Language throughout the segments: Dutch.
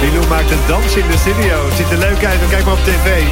Milou maakt een dans in de studio. Het ziet er leuk uit, kijk maar op tv.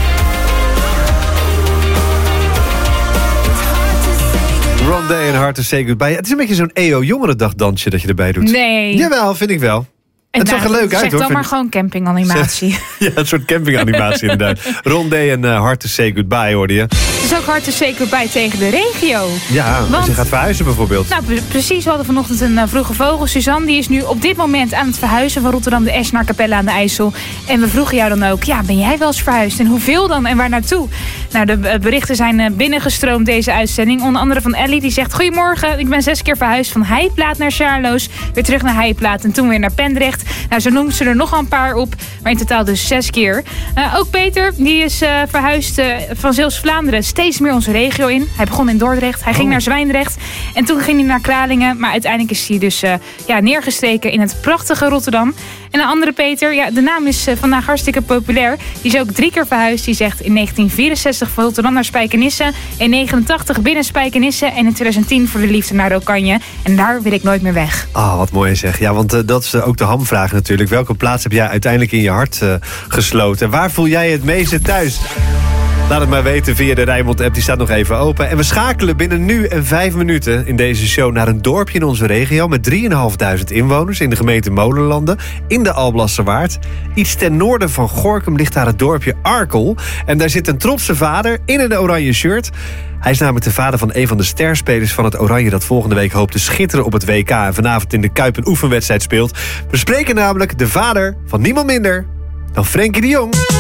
Rondé en Hard to Say Goodbye. Het is een beetje zo'n EO-jongerendag dansje dat je erbij doet. Nee. Jawel, vind ik wel. Het zag er leuk uit, hoor. Zeg dan maar gewoon campinganimatie. Ja, een soort campinganimatie inderdaad. Rondé en Hard to Say Goodbye hoorde je. Het is ook Hard to Say Goodbye tegen de regio. Ja, als je gaat verhuizen bijvoorbeeld. Nou, precies. We hadden vanochtend een vroege vogel. Suzanne, die is nu op dit moment aan het verhuizen van Rotterdam de Esch naar Capelle aan de IJssel. En we vroegen jou dan ook, ja, ben jij wel eens verhuisd? En hoeveel dan? En waar naartoe? Nou, de berichten zijn binnengestroomd deze uitzending. Onder andere van Ellie, die zegt, goedemorgen, ik ben 6 keer verhuisd van Heiplaat naar Sjaarloos. Weer terug naar Heiplaat en toen weer naar Pendrecht. Nou, zo noemt ze er nog een paar op, maar in totaal dus 6 keer. Ook Peter, die is verhuisd van Zeeuws-Vlaanderen steeds meer onze regio in. Hij begon in Dordrecht, hij ging naar Zwijndrecht en toen ging hij naar Kralingen. Maar uiteindelijk is hij dus neergestreken in het prachtige Rotterdam. En een andere Peter, ja, de naam is vandaag hartstikke populair. Die is ook 3 keer verhuisd. Die zegt in 1964 van Rotterdam naar Spijkenisse. In 1989 binnen Spijkenisse. En in 2010 voor de liefde naar Rokanje. En daar wil ik nooit meer weg. Ah, wat mooi zeg. Ja, want dat is ook de hamvraag natuurlijk. Welke plaats heb jij uiteindelijk in je hart gesloten? Waar voel jij het meeste thuis? Laat het maar weten via de Rijnmond-app, die staat nog even open. En we schakelen binnen nu en 5 minuten in deze show naar een dorpje in onze regio met 3.500 inwoners in de gemeente Molenlanden in de Alblasserwaard. Iets ten noorden van Gorinchem ligt daar het dorpje Arkel. En daar zit een trotse vader in een oranje shirt. Hij is namelijk de vader van een van de sterspelers van het Oranje dat volgende week hoopt te schitteren op het WK en vanavond in de Kuip een oefenwedstrijd speelt. We spreken namelijk de vader van niemand minder dan Frenkie de Jong.